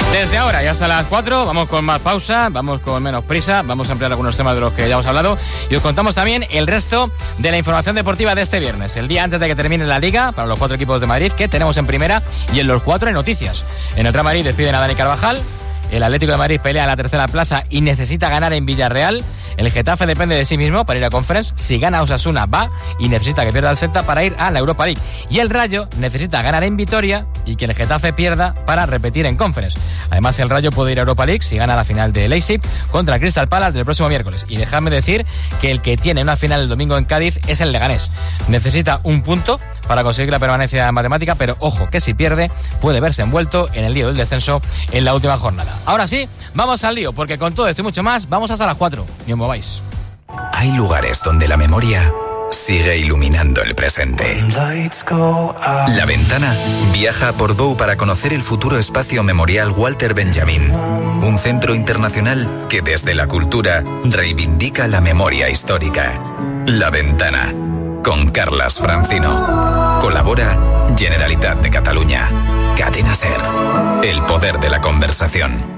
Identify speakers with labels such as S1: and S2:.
S1: Desde ahora y hasta las 4 vamos con más pausa, vamos con menos prisa, vamos a ampliar algunos temas de los que ya hemos hablado y os contamos también el resto de la información deportiva de este viernes, el día antes de que termine la Liga, para los 4 equipos de Madrid que tenemos en primera y en los 4 en noticias. En el Real Madrid despiden a Dani Carvajal, el Atlético de Madrid pelea en la tercera plaza y necesita ganar en Villarreal. El Getafe depende de sí mismo para ir a Conference. Si gana Osasuna va y necesita que pierda el Celta para ir a la Europa League. Y el Rayo necesita ganar en Vitoria y que el Getafe pierda para repetir en Conference. Además el Rayo puede ir a Europa League si gana la final de Leipzig contra el Crystal Palace del próximo miércoles. Y dejadme decir que el que tiene una final el domingo en Cádiz es el Leganés. Necesita un punto para conseguir la permanencia matemática, pero ojo que si pierde puede verse envuelto en el lío del descenso en la última jornada. Ahora sí, vamos al lío, porque con todo esto y mucho más vamos hasta las 4. Ni os mováis.
S2: Hay lugares donde la memoria sigue iluminando el presente. La Ventana viaja a Portbou para conocer el futuro espacio memorial Walter Benjamin, un centro internacional que desde la cultura reivindica la memoria histórica. La Ventana, con Carlas Francino. Colabora Generalitat de Catalunya. Cadena SER. El poder de la conversación.